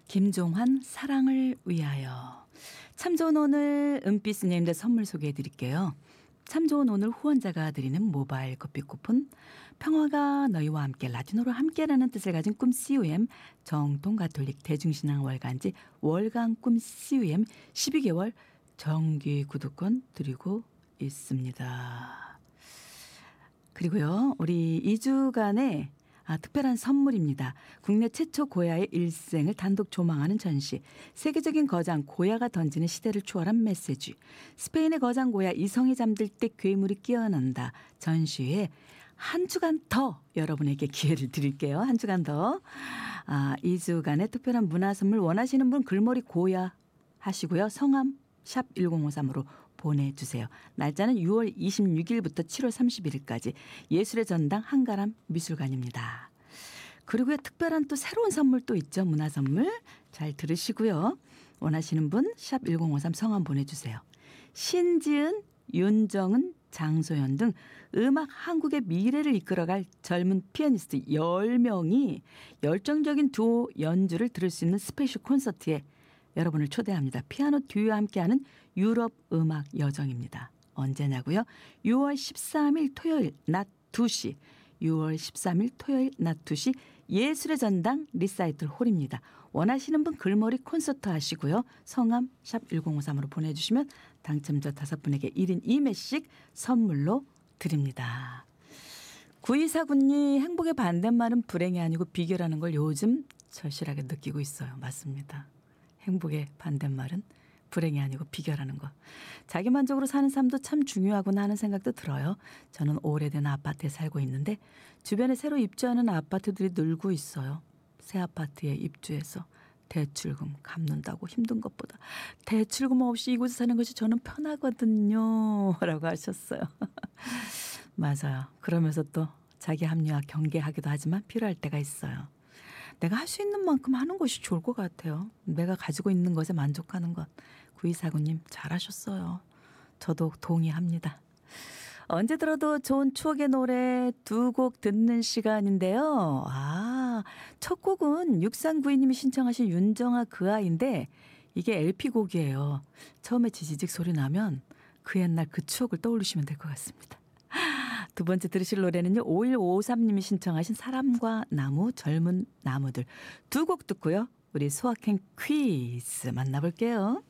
김종환 사랑을 위하여. 참 좋은 오늘 은빛스님들 선물 소개해 드릴게요. 참 좋은 오늘 후원자가 드리는 모바일 커피 쿠폰, 평화가 너희와 함께 라디오로 함께라는 뜻을 가진 꿈 CUM 정통 가톨릭 대중신앙 월간지 월간 꿈 CUM 12개월 정기 구독권 드리고 있습니다. 그리고요, 우리 2주간의 특별한 선물입니다. 국내 최초 고야의 일생을 단독 조망하는 전시, 세계적인 거장 고야가 던지는 시대를 초월한 메시지, 스페인의 거장 고야 이성이 잠들 때 괴물이 깨어난다 전시회 한 주간 더 여러분에게 기회를 드릴게요. 한 주간 더. 2주간의 특별한 문화 선물 원하시는 분 글머리 고야 하시고요. 성함 샵 1053으로 보내주세요. 날짜는 6월 26일부터 7월 31일까지 예술의 전당 한가람 미술관입니다. 그리고 특별한 또 새로운 선물 또 있죠. 문화 선물 잘 들으시고요. 원하시는 분 샵 1053 성함 보내주세요. 신지은, 윤정은, 장소연 등 음악 한국의 미래를 이끌어갈 젊은 피아니스트 10명이 열정적인 두오 연주를 들을 수 있는 스페셜 콘서트에 여러분을 초대합니다. 피아노 듀오와 함께하는 유럽 음악 여정입니다. 언제냐고요? 6월 13일 토요일 낮 2시 6월 13일 토요일 낮 2시 예술의 전당 리사이틀 홀입니다. 원하시는 분 글머리 콘서트 하시고요. 성함 샵 1053으로 보내주시면 당첨자 5분에게 1인 2매씩 선물로 드립니다. 9249님 행복의 반대말은 불행이 아니고 비결하는 걸 요즘 절실하게 느끼고 있어요. 맞습니다. 행복의 반대말은 불행이 아니고 비결하는 것. 자기만족으로 사는 삶도 참 중요하구나 하는 생각도 들어요. 저는 오래된 아파트에 살고 있는데 주변에 새로 입주하는 아파트들이 늘고 있어요. 새 아파트에 입주해서 대출금 갚는다고 힘든 것보다 대출금 없이 이곳에 사는 것이 저는 편하거든요. 라고 하셨어요. 맞아요. 그러면서 또 자기 합리화 경계하기도 하지만 필요할 때가 있어요. 내가 할 수 있는 만큼 하는 것이 좋을 것 같아요. 내가 가지고 있는 것에 만족하는 것. 9249님 잘하셨어요. 저도 동의합니다. 언제 들어도 좋은 추억의 노래 두 곡 듣는 시간인데요. 첫 곡은 6392님이 신청하신 윤정아 그 아이인데 이게 LP곡이에요. 처음에 지지직 소리 나면 그 옛날 그 추억을 떠올리시면 될 것 같습니다. 두 번째 들으실 노래는요. 5153님이 신청하신 사람과 나무 젊은 나무들 두 곡 듣고요. 우리 소확행 퀴즈 만나볼게요.